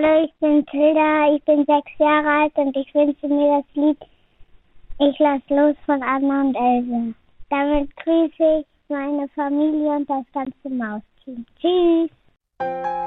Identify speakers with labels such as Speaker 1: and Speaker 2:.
Speaker 1: Hallo, ich bin Tilda, ich bin 6 Jahre alt und ich wünsche mir das Lied Ich lass los von Anna und Else. Damit grüße ich meine Familie und das ganze Mausteam. Tschüss!